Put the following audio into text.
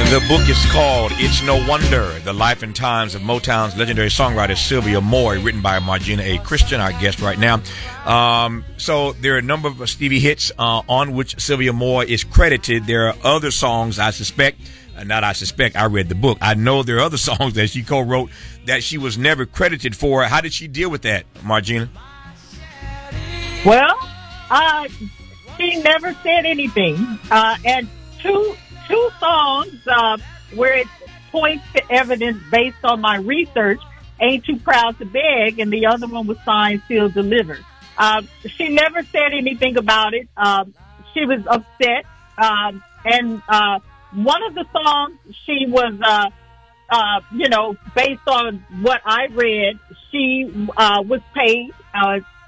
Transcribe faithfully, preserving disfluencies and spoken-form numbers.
The book is called It's No Wonder, The Life and Times of Motown's legendary songwriter Sylvia Moore, written by Margina A. Christian, our guest right now. Um, so there are a number of Stevie hits uh, on which Sylvia Moore is credited. There are other songs, I suspect, uh, not I suspect, I read the book. I know there are other songs that she co-wrote that she was never credited for. How did she deal with that, Margina? Well, uh, she never said anything. Uh, and two... Two songs uh, where it points to evidence based on my research, Ain't Too Proud to Beg, and the other one was Signed, Sealed, Delivered. Uh, she never said anything about it. Uh, she was upset. Um, and uh, one of the songs, she was, uh, uh, you know, based on what I read, she uh, was paid uh,